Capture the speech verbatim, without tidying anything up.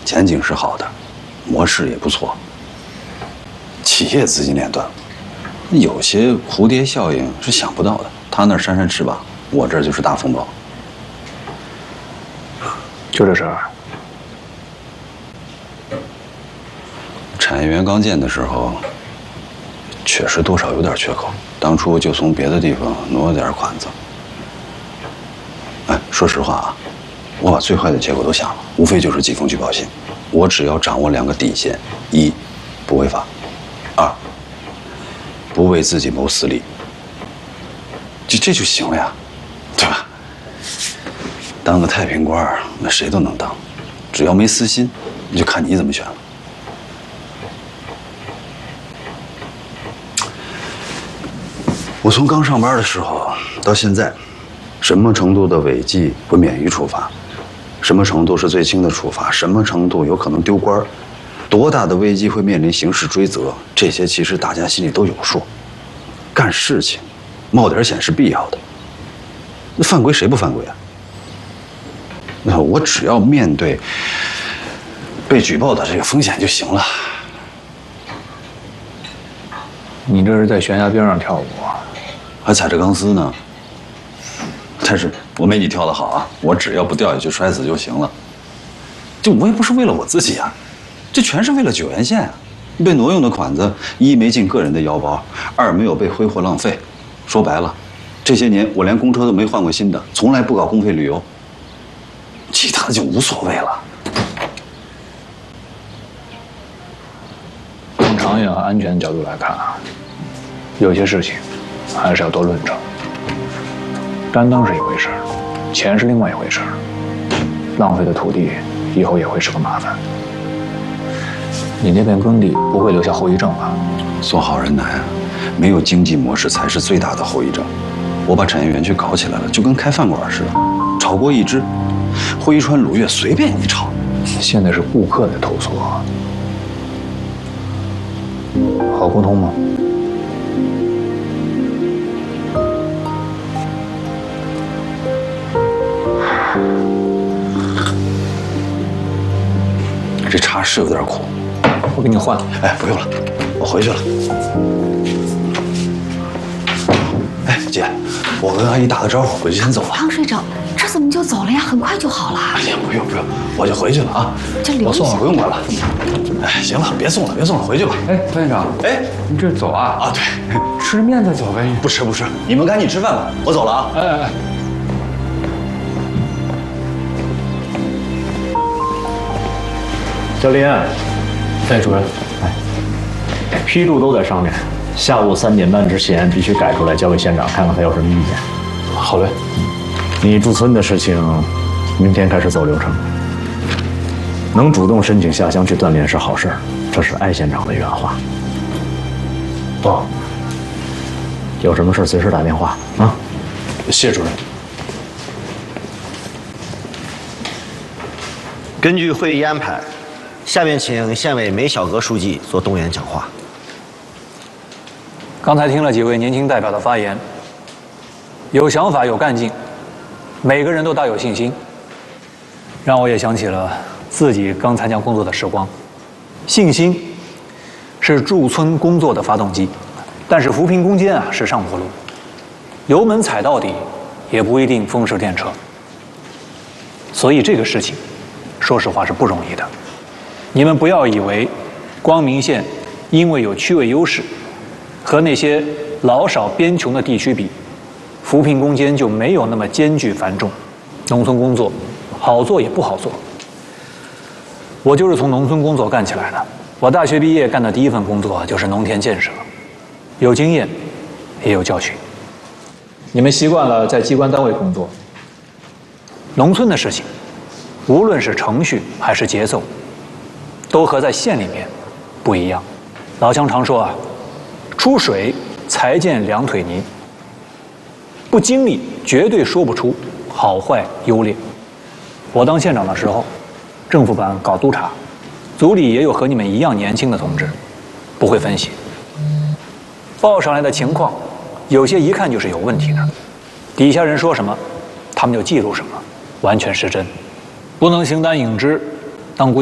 前景是好的，模式也不错。企业资金链断了，有些蝴蝶效应是想不到的。他那儿扇扇翅膀，我这儿就是大风暴。 就这事儿。 产业园刚建的时候，确实多少有点缺口，当初就从别的地方挪了点款子。哎，说实话啊，我把最坏的结果都想了，无非就是寄封举报信。我只要掌握两个底线：一，不违法；二，不为自己谋私利。这这就行了呀，对吧？当个太平官，那谁都能当，只要没私心，那就看你怎么选了。我从刚上班的时候到现在，什么程度的违纪会免于处罚，什么程度是最轻的处罚，什么程度有可能丢官，多大的危机会面临刑事追责，这些其实大家心里都有数。干事情，冒点险是必要的。那犯规谁不犯规啊？那我只要面对被举报的这个风险就行了。 你这是在悬崖边上跳舞啊？ 还踩着钢丝呢。但是我没你跳得好啊，我只要不掉下去摔死就行了。就我也不是为了我自己啊，这全是为了九原县啊。被挪用的款子，一没进个人的腰包，二没有被挥霍浪费。说白了，这些年我连公车都没换过新的，从来不搞公费旅游。其他的就无所谓了。 从长远和安全的角度来看啊，有些事情还是要多论证。担当是一回事，钱是另外一回事。浪费的土地以后也会是个麻烦。你那片耕地不会留下后遗症吧？ 做好人难啊，没有经济模式才是最大的后遗症。我把产业园区搞起来了，就跟开饭馆似的，炒锅一只，徽川鲁粤随便你炒。 现在是顾客在投诉，好沟通吗？ 这茶是有点苦， 我给你换。 哎，不用了，我回去了。哎，姐，我跟阿姨打个招呼，我就先走了。 汤水整，这怎么就走了呀？很快就好了。 哎呀，不用不用，我就回去了啊。 这留一下。 我送了，不用管了。哎，行了，别送了，别送了，回去吧。 哎，副院长， 哎， 你这走啊？ 啊，对， 吃面再走呗。 不吃不吃，你们赶紧吃饭吧，我走了啊。 哎哎哎。 小林， 哎，主任， 哎，批注都在上面，下午三点半之前必须改出来，交给县长看看他有什么意见。 好嘞。 你驻村的事情，明天开始走流程。能主动申请下乡去锻炼是好事，这是艾县长的原话。哦，有什么事随时打电话啊。 谢主任。 根据会议安排，下面请县委梅小阁书记做动员讲话。 刚才听了几位年轻代表的发言，有想法有干劲，每个人都大有信心，让我也想起了自己刚参加工作的时光。信心是驻村工作的发动机，但是扶贫攻坚啊是上坡路，油门踩到底也不一定风驰电掣。所以这个事情，说实话是不容易的。你们不要以为光明县因为有区位优势，和那些老少边穷的地区比，扶贫攻坚就没有那么艰巨繁重。农村工作好做也不好做。我就是从农村工作干起来的。我大学毕业干的第一份工作就是农田建设，有经验，也有教训。你们习惯了在机关单位工作，农村的事情，无论是程序还是节奏，都和在县里面不一样。老乡常说啊，出水才见两腿泥，不经历绝对说不出好坏优劣。我当县长的时候，政府办搞督查，组里也有和你们一样年轻的同志，不会分析。报上来的情况，有些一看就是有问题的，底下人说什么，他们就记录什么，完全是真，不能形单影只。